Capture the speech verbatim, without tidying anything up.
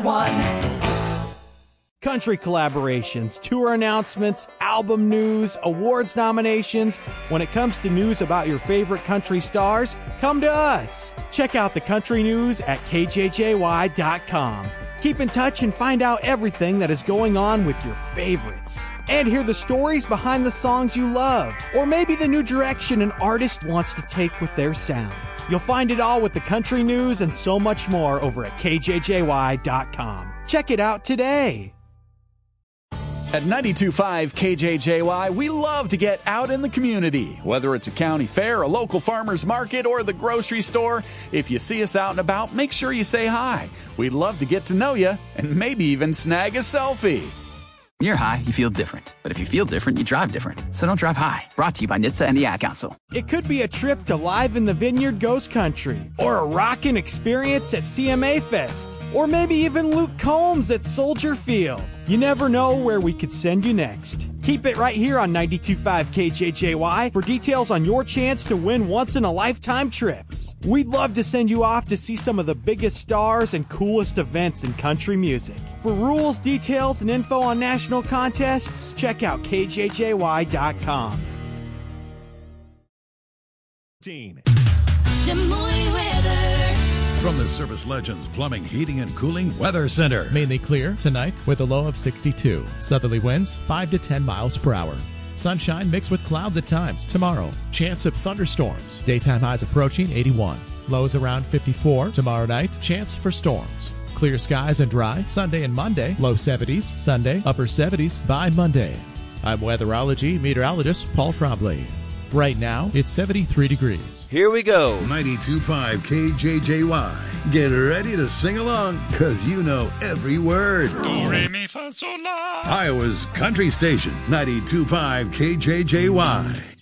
one. Country collaborations, tour announcements, album news, awards nominations. When it comes to news about your favorite country stars, come to us. Check out the country news at K J J Y dot com. Keep in touch and find out everything that is going on with your favorites. And hear the stories behind the songs you love, or maybe the new direction an artist wants to take with their sound. You'll find it all with the country news and so much more over at K J J Y dot com. Check it out today. At ninety-two point five K J J Y, we love to get out in the community. Whether it's a county fair, a local farmer's market, or the grocery store, if you see us out and about, make sure you say hi. We'd love to get to know you and maybe even snag a selfie. When you're high, you feel different. But if you feel different, you drive different. So don't drive high. Brought to you by N H T S A and the Ad Council. It could be a trip to Live in the Vineyard Ghost Country, or a rockin' experience at C M A Fest, or maybe even Luke Combs at Soldier Field. You never know where we could send you next. Keep it right here on ninety-two point five K J J Y for details on your chance to win once-in-a-lifetime trips. We'd love to send you off to see some of the biggest stars and coolest events in country music. For rules, details, and info on national contests, check out K J J Y dot com. Des Moines weather. From the Service Legends Plumbing, Heating, and Cooling Weather Center. Mainly clear tonight with a low of sixty-two. Southerly winds five to ten miles per hour. Sunshine mixed with clouds at times. Tomorrow, chance of thunderstorms. Daytime highs approaching eighty-one. Lows around fifty-four. Tomorrow night, chance for storms. Clear skies and dry. Sunday and Monday, low seventies. Sunday, upper seventies by Monday. I'm weatherology meteorologist Paul Trombley. Right now, it's seventy-three degrees. Here we go. ninety-two point five K J J Y. Get ready to sing along, because you know every word. Do, re, mi, fa, sol, la. Iowa's country station, ninety-two point five K J J Y.